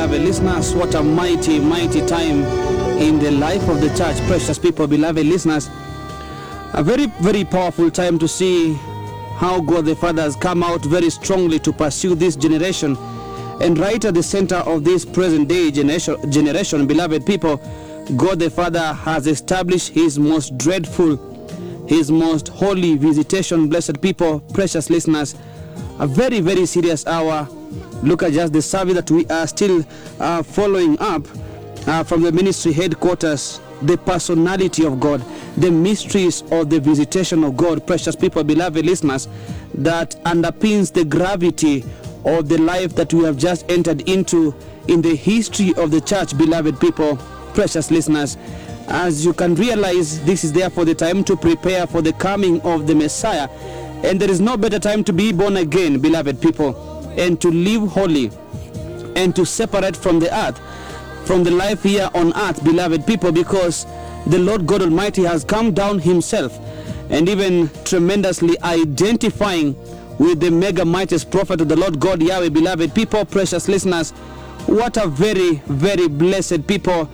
beloved listeners. What a mighty, mighty time in the life of the church, precious people, beloved listeners. A very, very powerful time to see how God the Father has come out very strongly to pursue this generation. And right at the center of this present day generation, beloved people, God the Father has established his most dreadful, his most holy visitation, blessed people, precious listeners. A very, very serious hour. Look at just the service that we are still following up from the ministry headquarters. The personality of God, the mysteries of the visitation of God, precious people, beloved listeners, that underpins the gravity of the life that we have just entered into in the history of the church, beloved people, precious listeners. As you can realize, this is therefore the time to prepare for the coming of the Messiah. And there is no better time to be born again, beloved people, and to live holy and to separate from the earth, from the life here on earth, beloved people, because the Lord God Almighty has come down himself and even tremendously identifying with the mega mightiest prophet of the Lord God Yahweh, beloved people, precious listeners. What a very, very blessed people,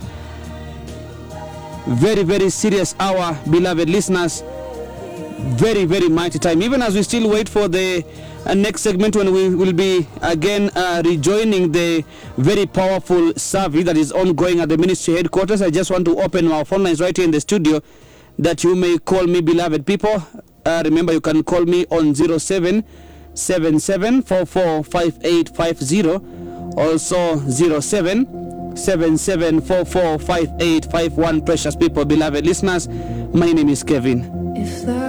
very, very serious hour, beloved listeners. Very, very mighty time. Even as we still wait for the next segment, when we will be again rejoining the very powerful service that is ongoing at the ministry headquarters, I just want to open our phone lines right here in the studio that you may call me, beloved people. Remember, you can call me on 0777445850, also 0777445851. Precious people, beloved listeners, my name is Kevin.